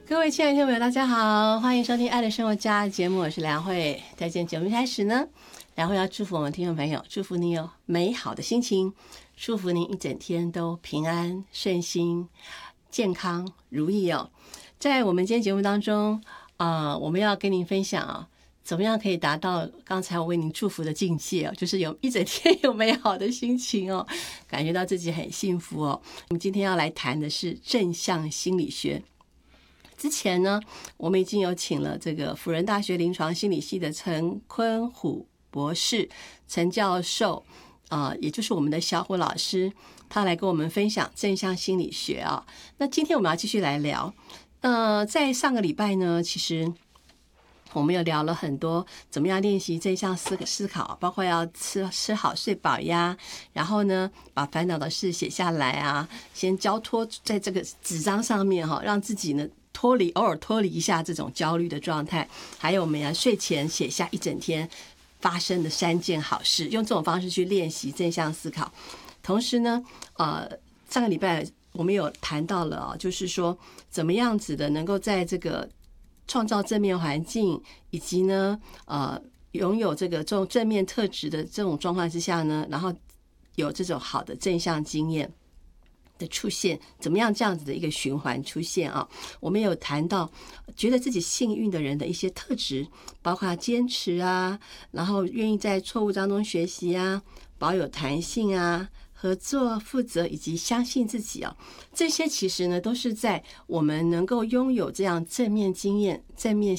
各位亲爱的听众朋友，大家好，欢迎收听《爱的生活家》节目，我是梁慧。在今天节目开始呢，梁慧要祝福我们听众朋友，祝福你有美好的心情，祝福您一整天都平安顺心、健康如意哦。在我们今天节目当中，我们要跟您分享啊，怎么样可以达到刚才我为您祝福的境界哦，就是有一整天有美好的心情哦，感觉到自己很幸福哦。我们今天要来谈的是正向心理学。之前呢，我们已经有请了这个辅仁大学临床心理系的陈坤虎博士、陈教授，也就是我们的小虎老师，他来跟我们分享正向心理学啊。那今天我们要继续来聊，在上个礼拜呢，其实我们有聊了很多怎么样练习正向思考，包括要吃好睡饱呀，然后呢把烦恼的事写下来啊，先交托在这个纸张上面哈，让自己呢偶尔脱离一下这种焦虑的状态。还有我们要睡前写下一整天发生的3件好事，用这种方式去练习正向思考。同时呢，上个礼拜我们有谈到了就是说怎么样子的能够在这个创造正面环境，以及呢拥有这种正面特质的这种状况之下呢，然后有这种好的正向经验的出现，怎么样这样子的一个循环出现啊？我们有谈到觉得自己幸运的人的一些特质，包括坚持啊，然后愿意在错误当中学习啊，保有弹性啊，合作、负责以及相信自己啊，这些其实呢都是在我们能够拥有这样正面经验、正面